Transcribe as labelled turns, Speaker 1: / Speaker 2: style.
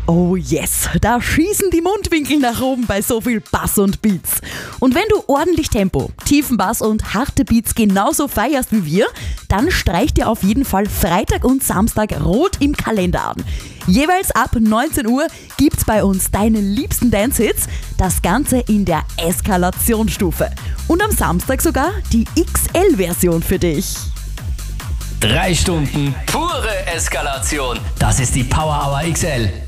Speaker 1: Oh yes, da schießen die Mundwinkel nach oben bei so viel Bass und Beats. Und wenn du ordentlich Tempo, tiefen Bass und harte Beats genauso feierst wie wir, dann streich dir auf jeden Fall Freitag und Samstag rot im Kalender an. Jeweils ab 19 Uhr gibt's bei uns deine liebsten Dance-Hits, das Ganze in der Eskalationsstufe. Und am Samstag sogar die XL-Version für dich.
Speaker 2: 3 Stunden pure Eskalation. Das ist die Power Hour XL.